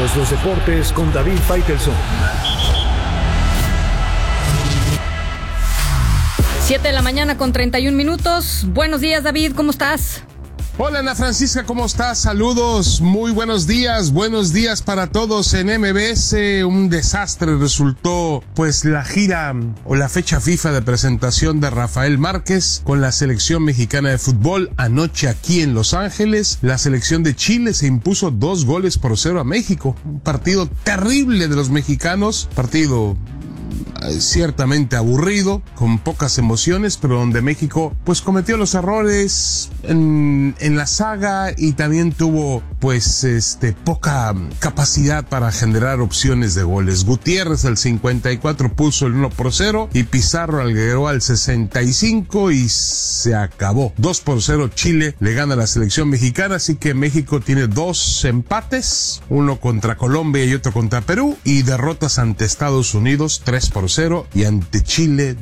Todos los deportes con David Faitelson. 7 de la mañana con 31 minutos. Buenos días, David, ¿cómo estás? Hola, Ana Francisca, ¿cómo estás? Saludos, muy buenos días para todos en MBS. Un desastre resultó, pues, la gira o la fecha FIFA de presentación de Rafael Márquez con la selección mexicana de fútbol anoche aquí en Los Ángeles. La selección de Chile se impuso 2-0 a México. Un partido terrible de los mexicanos, partido ciertamente aburrido, con pocas emociones, pero donde México pues cometió los errores en la saga y también tuvo pues poca capacidad para generar opciones de goles. Gutiérrez al 54 puso el 1-0 y Pizarro agregó al 65 y se acabó. 2-0 Chile le gana a la selección mexicana, así que México tiene 2 empates, uno contra Colombia y otro contra Perú, y derrotas ante Estados Unidos 3-0 y ante Chile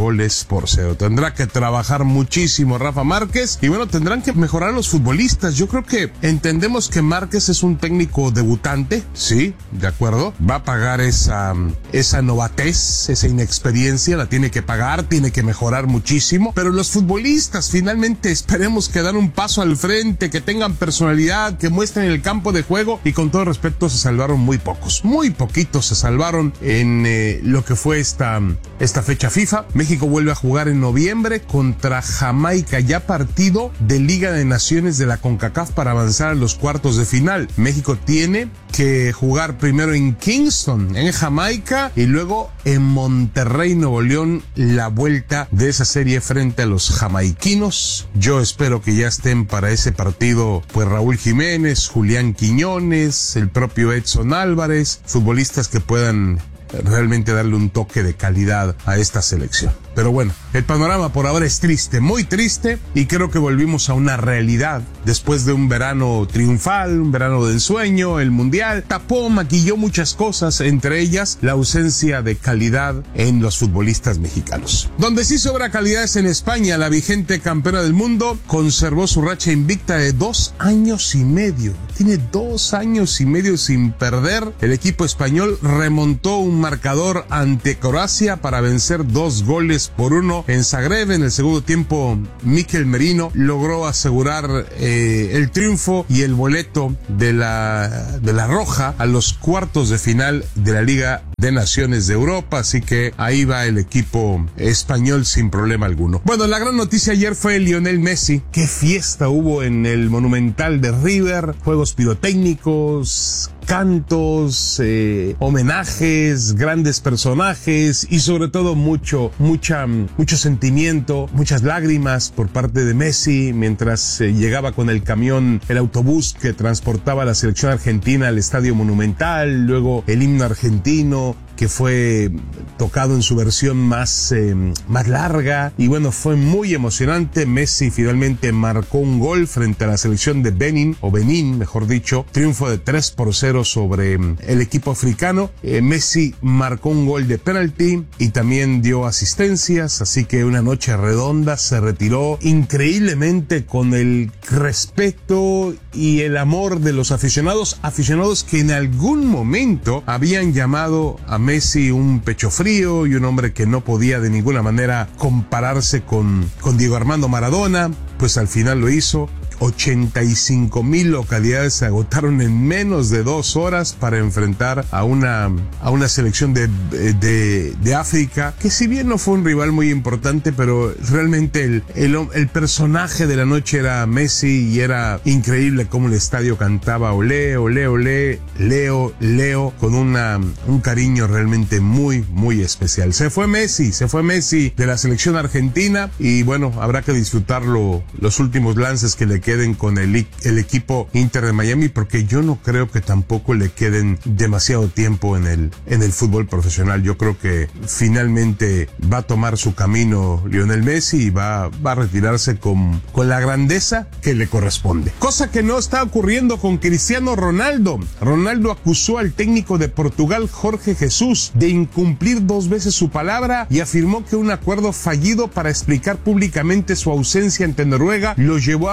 2-0. Tendrá que trabajar muchísimo Rafa Márquez y bueno, tendrán que mejorar los futbolistas. Yo creo que entendemos que Márquez es un técnico debutante, sí, de acuerdo, va a pagar esa novatez, esa inexperiencia, la tiene que pagar, tiene que mejorar muchísimo, pero los futbolistas finalmente esperemos que dan un paso al frente, que tengan personalidad, que muestren el campo de juego, y con todo respeto se salvaron muy poquitos se salvaron en lo que fue esta fecha FIFA. México vuelve a jugar en noviembre contra Jamaica, ya partido de Liga de Naciones de la CONCACAF para avanzar a los cuartos de final. México tiene que jugar primero en Kingston, en Jamaica, y luego en Monterrey, Nuevo León, la vuelta de esa serie frente a los jamaiquinos. Yo espero que ya estén para ese partido pues Raúl Jiménez, Julián Quiñones, el propio Edson Álvarez, futbolistas que puedan realmente darle un toque de calidad a esta selección. Pero bueno, el panorama por ahora es triste, muy triste, y creo que volvimos a una realidad después de un verano triunfal, un verano de ensueño. El mundial maquilló muchas cosas, entre ellas la ausencia de calidad en los futbolistas mexicanos. Donde sí sobra calidad es en España. La vigente campeona del mundo conservó su racha invicta de 2 años y medio. Tiene 2 años y medio sin perder. El equipo español remontó un marcador ante Croacia para vencer 2-1 en Zagreb. En el segundo tiempo, Mikel Merino logró asegurar el triunfo y el boleto de la Roja a los cuartos de final de la Liga de Naciones de Europa, así que ahí va el equipo español sin problema alguno. Bueno, la gran noticia ayer fue Lionel Messi. Qué fiesta hubo en el Monumental de River, juegos pirotécnicos, cantos, homenajes, grandes personajes y sobre todo mucho sentimiento, muchas lágrimas por parte de Messi mientras llegaba con el camión, el autobús que transportaba a la selección argentina al Estadio Monumental, luego el himno argentino que fue tocado en su versión más larga, y bueno, fue muy emocionante. Messi finalmente marcó un gol frente a la selección de Benín, mejor dicho, triunfo de 3-0 sobre el equipo africano. Messi marcó un gol de penalti y también dio asistencias, así que una noche redonda. Se retiró increíblemente con el respeto y el amor de los aficionados que en algún momento habían llamado a Messi un pecho frío y un hombre que no podía de ninguna manera compararse con Diego Armando Maradona. Pues al final lo hizo. 85,000 localidades se agotaron en menos de 2 horas para enfrentar a una selección de África, que si bien no fue un rival muy importante, pero realmente el personaje de la noche era Messi, y era increíble cómo el estadio cantaba olé, olé, olé, Leo, con un cariño realmente muy, muy especial. Se fue Messi de la selección argentina, y bueno, habrá que disfrutarlo los últimos lances que le queden con el equipo Inter de Miami, porque yo no creo que tampoco le queden demasiado tiempo en el fútbol profesional. Yo creo que finalmente va a tomar su camino Lionel Messi y va a retirarse con la grandeza que le corresponde. Cosa que no está ocurriendo con Cristiano Ronaldo. Ronaldo acusó al técnico de Portugal, Jorge Jesus, de incumplir 2 veces su palabra y afirmó que un acuerdo fallido para explicar públicamente su ausencia ante Noruega lo llevó a abandonar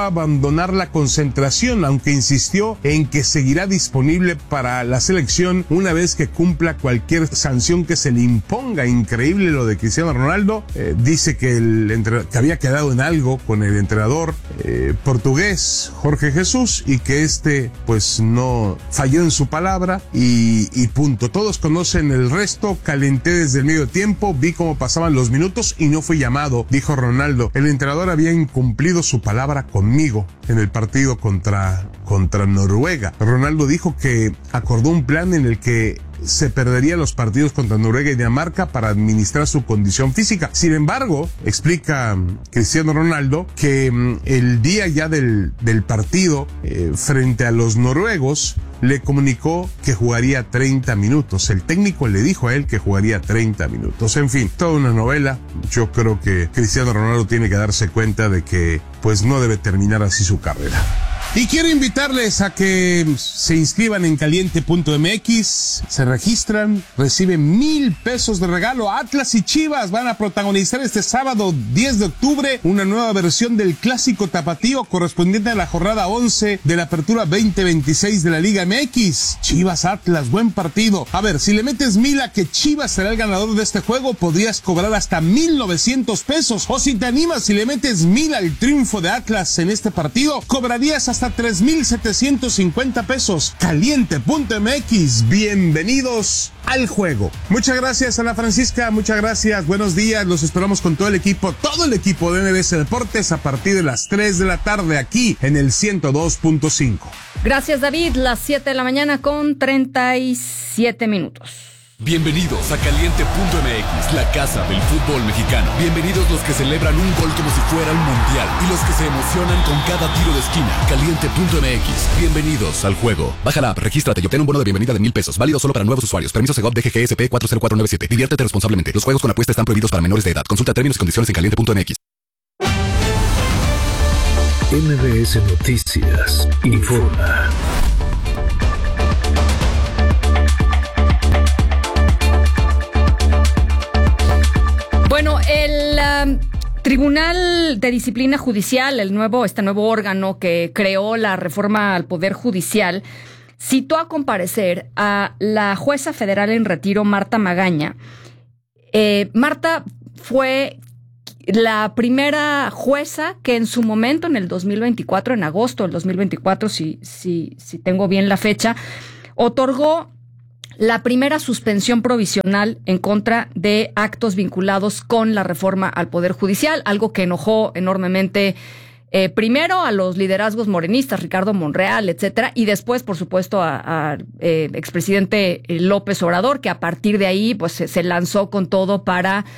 abandonar la concentración, aunque insistió en que seguirá disponible para la selección una vez que cumpla cualquier sanción que se le imponga. Increíble lo de Cristiano Ronaldo. Dice que que había quedado en algo con el entrenador portugués Jorge Jesús y que pues no falló en su palabra y punto. Todos conocen el resto. Calenté desde el medio tiempo, vi cómo pasaban los minutos y no fui llamado, dijo Ronaldo. El entrenador había incumplido su palabra conmigo en el partido contra Noruega. Ronaldo dijo que acordó un plan en el que se perdería los partidos contra Noruega y Dinamarca para administrar su condición física. Sin embargo, explica Cristiano Ronaldo que el día ya del partido frente a los noruegos le comunicó que jugaría 30 minutos. El técnico le dijo a él que jugaría 30 minutos. En fin, toda una novela. Yo creo que Cristiano Ronaldo tiene que darse cuenta de que pues no debe terminar así su carrera. Y quiero invitarles a que se inscriban en caliente.mx, se registran, reciben 1,000 pesos de regalo. Atlas y Chivas van a protagonizar este sábado 10 de octubre una nueva versión del clásico tapatío correspondiente a la jornada 11 de la apertura 2026 de la Liga MX. Chivas Atlas, buen partido. A ver, si le metes 1,000 a que Chivas será el ganador de este juego, podrías cobrar hasta 1,900 pesos. O si te animas, si le metes 1,000 al triunfo de Atlas en este partido, cobrarías hasta 3,750 pesos. Caliente.mx, bienvenidos al juego. Muchas gracias, Ana Francisca, muchas gracias, buenos días, los esperamos con todo el equipo de MBS Deportes a partir de las 3 de la tarde aquí en el 102.5. Gracias, David, las 7 de la mañana con 37 minutos. Bienvenidos a Caliente.mx, la casa del fútbol mexicano. Bienvenidos los que celebran un gol como si fuera un mundial y los que se emocionan con cada tiro de esquina. Caliente.mx, bienvenidos al juego. Baja la app, regístrate y obtén un bono de bienvenida de 1,000 pesos, válido solo para nuevos usuarios. Permiso Segov DGGSP 40497. Diviértete responsablemente. Los juegos con apuesta están prohibidos para menores de edad. Consulta términos y condiciones en Caliente.mx. MBS Noticias informa. Bueno, el Tribunal de Disciplina Judicial, este nuevo órgano que creó la reforma al Poder Judicial, citó a comparecer a la jueza federal en retiro, Marta Magaña. Marta fue la primera jueza que en su momento, en el 2024, en agosto del 2024, si tengo bien la fecha, otorgó la primera suspensión provisional en contra de actos vinculados con la reforma al Poder Judicial, algo que enojó enormemente primero a los liderazgos morenistas, Ricardo Monreal, etcétera, y después, por supuesto, a expresidente López Obrador, que a partir de ahí pues se lanzó con todo para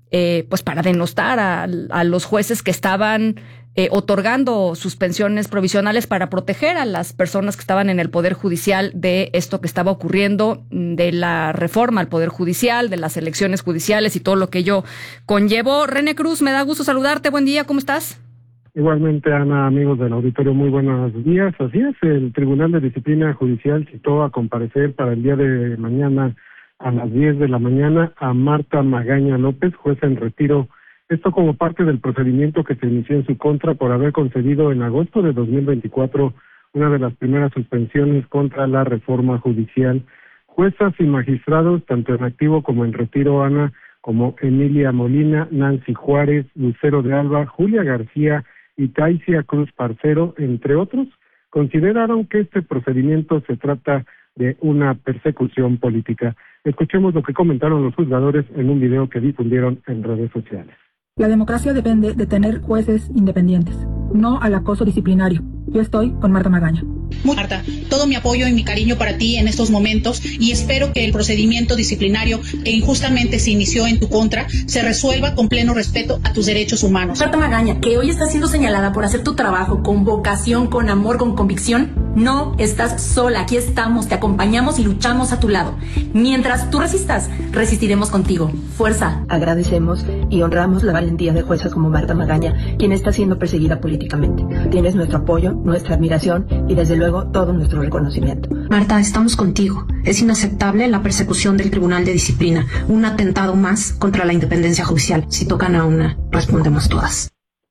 denostar a los jueces que estaban otorgando suspensiones provisionales para proteger a las personas que estaban en el Poder Judicial de esto que estaba ocurriendo, de la reforma al Poder Judicial, de las elecciones judiciales y todo lo que ello conllevó. René Cruz, me da gusto saludarte. Buen día, ¿cómo estás? Igualmente, Ana, amigos del auditorio, muy buenos días. Así es, el Tribunal de Disciplina Judicial citó a comparecer para el día de mañana a las 10 de la mañana a Marta Magaña López, jueza en retiro. Esto como parte del procedimiento que se inició en su contra por haber concedido en agosto de 2024 una de las primeras suspensiones contra la reforma judicial. Juezas y magistrados, tanto en activo como en retiro, Ana, como Emilia Molina, Nancy Juárez, Lucero de Alba, Julia García y Taisia Cruz Parcero, entre otros, consideraron que este procedimiento se trata de una persecución política. Escuchemos lo que comentaron los juzgadores en un video que difundieron en redes sociales. La democracia depende de tener jueces independientes, no al acoso disciplinario. Yo estoy con Marta Magaña. Marta, todo mi apoyo y mi cariño para ti en estos momentos y espero que el procedimiento disciplinario que injustamente se inició en tu contra se resuelva con pleno respeto a tus derechos humanos. Marta Magaña, que hoy estás siendo señalada por hacer tu trabajo con vocación, con amor, con convicción, no estás sola. Aquí estamos, te acompañamos y luchamos a tu lado. Mientras tú resistas, resistiremos contigo. Fuerza. Agradecemos y honramos la valentía de juezas como Marta Magaña, quien está siendo perseguida políticamente. Tienes nuestro apoyo, nuestra admiración y desde luego todo nuestro reconocimiento. Marta, estamos contigo. Es inaceptable la persecución del Tribunal de Disciplina, un atentado más contra la independencia judicial. Si tocan a una, respondemos todas.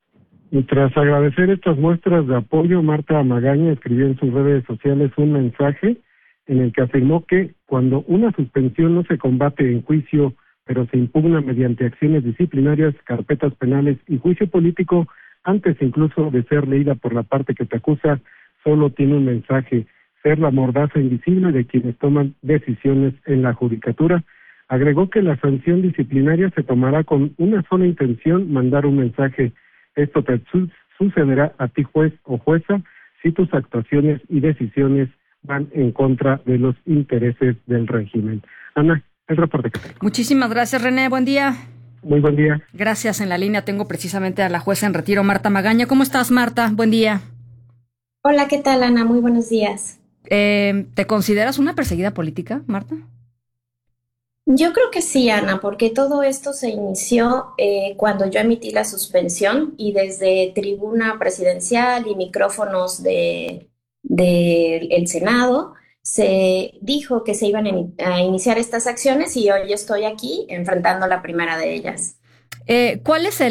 Y tras agradecer estas muestras de apoyo, Marta Magaña escribió en sus redes sociales un mensaje en el que afirmó que cuando una suspensión no se combate en juicio, pero se impugna mediante acciones disciplinarias, carpetas penales y juicio político, antes incluso de ser leída por la parte que te acusa, solo tiene un mensaje: ser la mordaza invisible de quienes toman decisiones en la judicatura. Agregó que la sanción disciplinaria se tomará con una sola intención: mandar un mensaje. Esto te sucederá a ti, juez o jueza, si tus actuaciones y decisiones van en contra de los intereses del régimen. Ana, el reporte que tengo. Muchísimas gracias, René. Buen día. Muy buen día. Gracias. En la línea tengo precisamente a la jueza en retiro, Marta Magaña. ¿Cómo estás, Marta? Buen día. Hola, ¿qué tal, Ana? Muy buenos días. ¿Te consideras una perseguida política, Marta? Yo creo que sí, Ana, porque todo esto se inició cuando yo emití la suspensión, y desde tribuna presidencial y micrófonos del Senado se dijo que se iban a iniciar estas acciones, y hoy estoy aquí enfrentando la primera de ellas. ¿Cuál es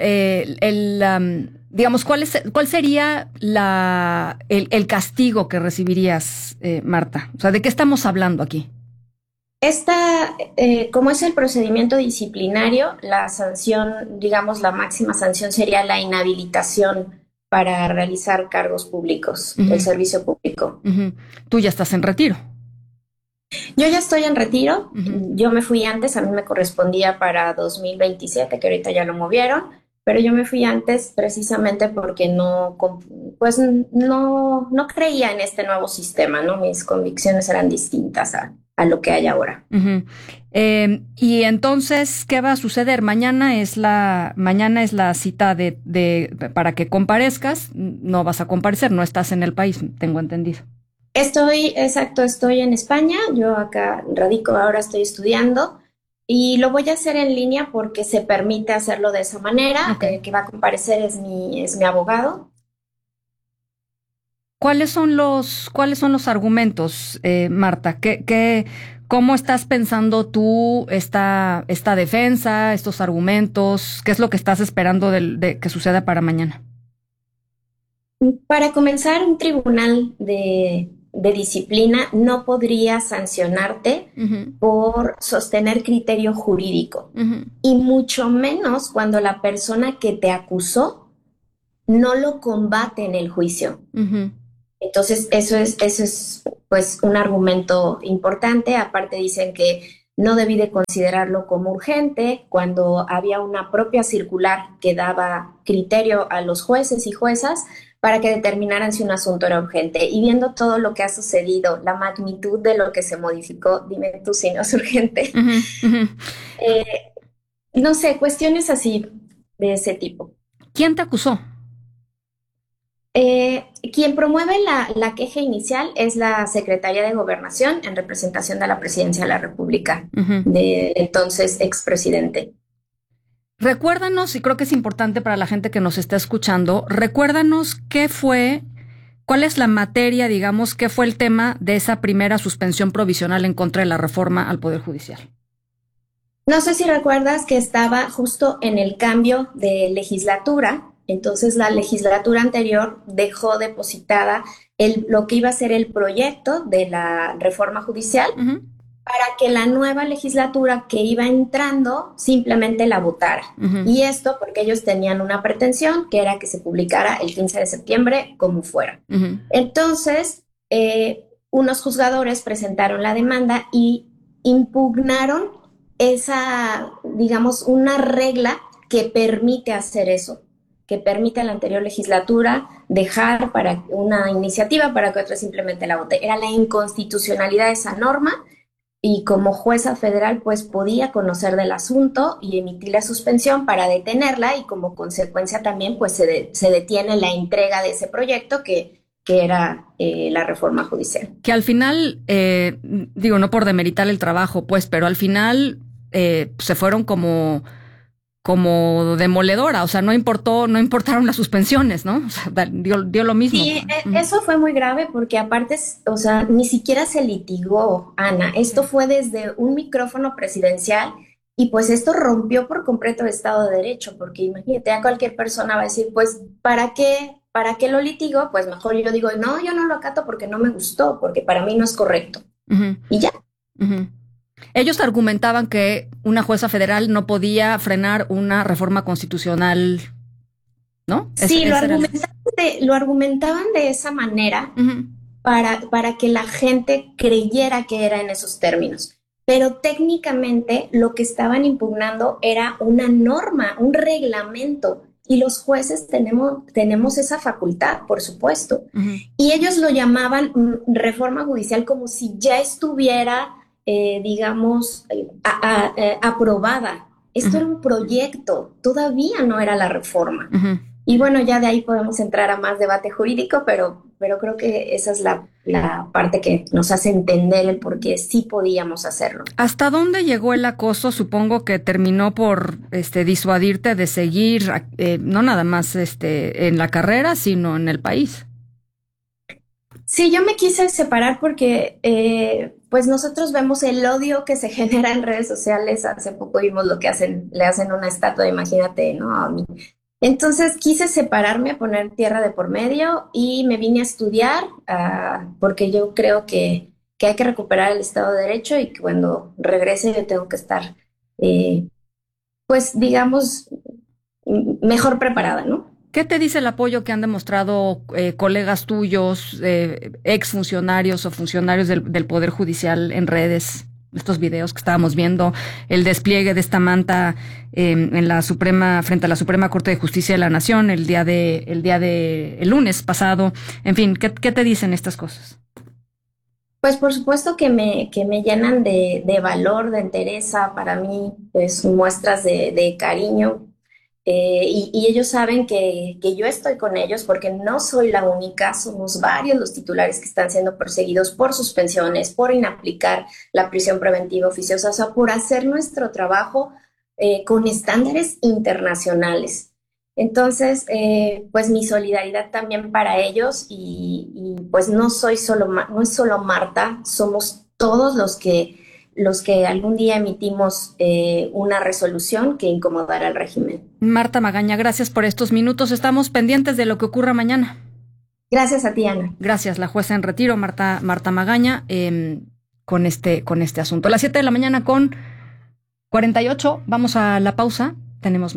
cuál sería el castigo que recibirías, Marta? O sea, ¿de qué estamos hablando aquí? Como es el procedimiento disciplinario, la sanción, digamos, la máxima sanción sería la inhabilitación para realizar cargos públicos, el servicio público. Tú ya estás en retiro. Yo ya estoy en retiro. Yo me fui antes, a mí me correspondía para 2027, que ahorita ya lo movieron, pero yo me fui antes precisamente porque no creía en este nuevo sistema, ¿no? Mis convicciones eran distintas a lo que hay ahora. Y entonces, ¿qué va a suceder? Mañana es la cita para que comparezcas. No vas a comparecer, no estás en el país, tengo entendido. Estoy en España. Yo acá radico, ahora estoy estudiando, y lo voy a hacer en línea porque se permite hacerlo de esa manera. Okay. El que va a comparecer es mi abogado. ¿Cuáles son los argumentos, Marta? ¿Cómo estás pensando tú esta defensa, estos argumentos? ¿Qué es lo que estás esperando de que suceda para mañana? Para comenzar, un tribunal de disciplina no podría sancionarte por sostener criterio jurídico, y mucho menos cuando la persona que te acusó no lo combate en el juicio. Entonces, eso es pues un argumento importante. Aparte, dicen que no debí de considerarlo como urgente cuando había una propia circular que daba criterio a los jueces y juezas para que determinaran si un asunto era urgente. Y viendo todo lo que ha sucedido, la magnitud de lo que se modificó, dime tú si no es urgente. No sé, cuestiones así, de ese tipo. ¿Quién te acusó? Quien promueve la queja inicial es la Secretaría de Gobernación en representación de la Presidencia de la República, del entonces expresidente. Recuérdanos, y creo que es importante para la gente que nos está escuchando, recuérdanos cuál es la materia, digamos, qué fue el tema de esa primera suspensión provisional en contra de la reforma al Poder Judicial. No sé si recuerdas que estaba justo en el cambio de legislatura. Entonces, la legislatura anterior dejó depositada lo que iba a ser el proyecto de la reforma judicial para que la nueva legislatura que iba entrando simplemente la votara. Y esto porque ellos tenían una pretensión, que era que se publicara el 15 de septiembre como fuera. Entonces, unos juzgadores presentaron la demanda y impugnaron una regla que permite hacer eso, que permite a la anterior legislatura dejar para una iniciativa para que otra simplemente la vote. Era la inconstitucionalidad de esa norma, y como jueza federal pues podía conocer del asunto y emitir la suspensión para detenerla, y como consecuencia también pues se detiene la entrega de ese proyecto que era la reforma judicial. Que al final, no por demeritar el trabajo pues, pero al final se fueron como demoledora, o sea, no importaron las suspensiones, ¿no? O sea, dio lo mismo. Sí, eso fue muy grave porque aparte, o sea, ni siquiera se litigó, Ana. Esto fue desde un micrófono presidencial Y pues esto rompió por completo el Estado de Derecho, porque imagínate, a cualquier persona va a decir, pues, ¿para qué lo litigo? Pues mejor yo digo, no, yo no lo acato porque no me gustó, porque para mí no es correcto. Y ya. Ellos argumentaban que una jueza federal no podía frenar una reforma constitucional, ¿no? Sí, lo argumentaban de esa manera para que la gente creyera que era en esos términos. Pero técnicamente lo que estaban impugnando era una norma, un reglamento, y los jueces tenemos esa facultad, por supuesto. Y ellos lo llamaban reforma judicial como si ya estuviera, digamos, aprobada. Esto era un proyecto, todavía no era la reforma. Y bueno, ya de ahí podemos entrar a más debate jurídico, pero creo que esa es la parte que nos hace entender el por qué sí podíamos hacerlo. ¿Hasta dónde llegó el acoso? Supongo que terminó por disuadirte de seguir, no nada más en la carrera, sino en el país. Sí, yo me quise separar porque pues nosotros vemos el odio que se genera en redes sociales. Hace poco vimos lo que le hacen una estatua, imagínate, ¿no? A mí. Entonces quise separarme, poner tierra de por medio y me vine a estudiar porque yo creo que hay que recuperar el Estado de Derecho y que cuando regrese yo tengo que estar, pues digamos, mejor preparada, ¿no? ¿Qué te dice el apoyo que han demostrado colegas tuyos, exfuncionarios o funcionarios del Poder Judicial en redes? Estos videos que estábamos viendo, el despliegue de esta manta en la Suprema, frente a la Suprema Corte de Justicia de la Nación, el lunes pasado. En fin, ¿qué te dicen estas cosas? Pues por supuesto que me llenan de valor, de entereza. Para mí, pues muestras de cariño. Y ellos saben que yo estoy con ellos porque no soy la única, somos varios los titulares que están siendo perseguidos por suspensiones, por inaplicar la prisión preventiva oficiosa, o sea, por hacer nuestro trabajo con estándares internacionales. Entonces, pues mi solidaridad también para ellos y pues no es solo Marta, somos todos los que algún día emitimos una resolución que incomodará al régimen. Marta Magaña, gracias por estos minutos. Estamos pendientes de lo que ocurra mañana. Gracias a ti, Ana. Gracias, la jueza en retiro, Marta Magaña, con este asunto. A las 7 de la mañana con 48, vamos a la pausa. Tenemos más.